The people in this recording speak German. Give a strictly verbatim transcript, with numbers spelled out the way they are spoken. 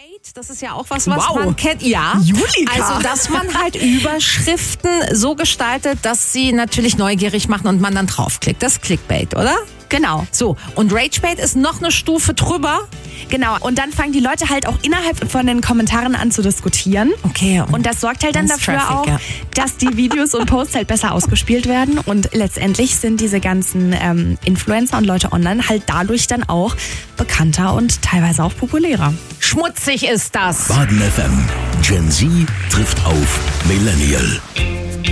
Ragebait, das ist ja auch was, was Wow. man kennt. Ja, Julika. also dass man halt Überschriften so gestaltet, dass sie natürlich neugierig machen und man dann draufklickt. Das ist Clickbait, oder? Genau. So, und Ragebait ist noch eine Stufe drüber. Genau, und dann fangen die Leute halt auch innerhalb von den Kommentaren an zu diskutieren. Okay. Und das sorgt halt dann Das ist dafür Traffic, auch, ja. dass die Videos und Posts halt besser ausgespielt werden. Und letztendlich sind diese ganzen ähm, Influencer und Leute online halt dadurch dann auch bekannter und teilweise auch populärer. Schmutzig ist das. Baden F M. Gen Z trifft auf Millennial.